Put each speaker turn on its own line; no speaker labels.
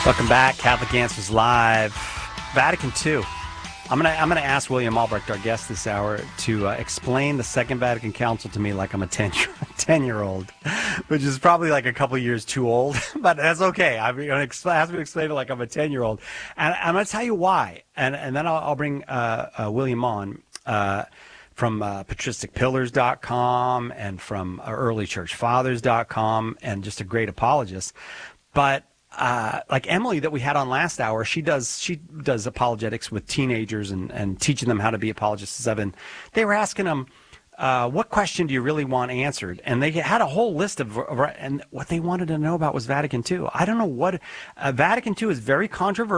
Welcome back, Catholic Answers Live, Vatican II. I'm gonna ask William Albrecht, our guest this hour, to explain the Second Vatican Council to me like I'm a 10-year-old, which is probably like a couple years too old, but that's okay. I'm gonna ask me to explain it like I'm a 10-year-old, and I'm gonna tell you why, and then I'll bring William on. From patristicpillars.com and from earlychurchfathers.com, and just a great apologist. But like Emily that we had on last hour, she does apologetics with teenagers and teaching them how to be apologists. They were asking them, what question do you really want answered? And they had a whole list and what they wanted to know about was Vatican II. I don't know what Vatican II is very controversial.